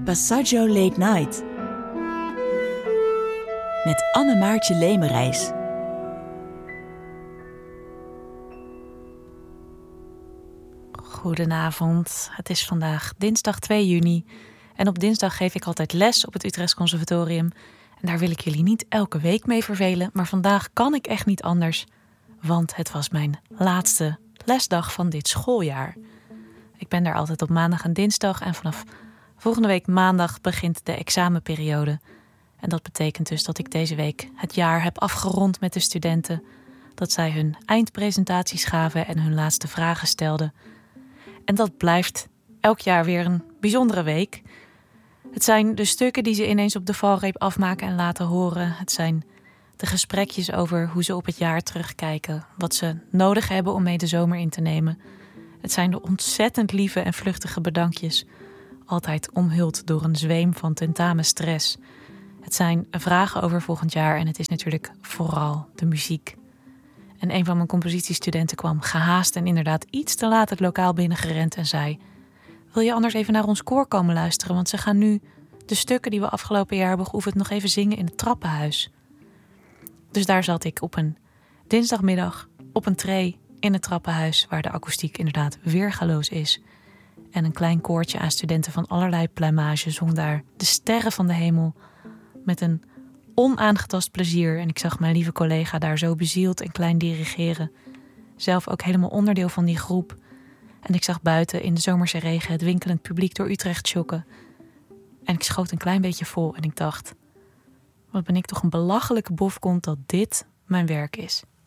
Passaggio Late Night met Anne-Maartje Lemerijs. Goedenavond, het is vandaag dinsdag 2 juni en op dinsdag geef ik altijd les op het Utrechts Conservatorium. En daar wil ik jullie niet elke week mee vervelen, maar vandaag kan ik echt niet anders, want het was mijn laatste lesdag van dit schooljaar. Ik ben daar altijd op maandag en dinsdag en vanaf volgende week maandag begint de examenperiode. En dat betekent dus dat ik deze week het jaar heb afgerond met de studenten, dat zij hun eindpresentaties gaven en hun laatste vragen stelden. En dat blijft elk jaar weer een bijzondere week. Het zijn de stukken die ze ineens op de valreep afmaken en laten horen. Het zijn de gesprekjes over hoe ze op het jaar terugkijken, wat ze nodig hebben om mee de zomer in te nemen. Het zijn de ontzettend lieve en vluchtige bedankjes, altijd omhuld door een zweem van tentamenstress. Het zijn vragen over volgend jaar en het is natuurlijk vooral de muziek. En een van mijn compositiestudenten kwam gehaast en inderdaad iets te laat het lokaal binnengerend en zei: wil je anders even naar ons koor komen luisteren? Want ze gaan nu de stukken die we afgelopen jaar hebben geoefend nog even zingen in het trappenhuis. Dus daar zat ik op een dinsdagmiddag op een tree in het trappenhuis, waar de akoestiek inderdaad weergaloos is. En een klein koortje aan studenten van allerlei pluimage zong daar de sterren van de hemel met een onaangetast plezier. En ik zag mijn lieve collega daar zo bezield en klein dirigeren. Zelf ook helemaal onderdeel van die groep. En ik zag buiten in de zomerse regen het winkelend publiek door Utrecht joggen. En ik schoot een klein beetje vol en ik dacht: wat ben ik toch een belachelijke bofkont dat dit mijn werk is.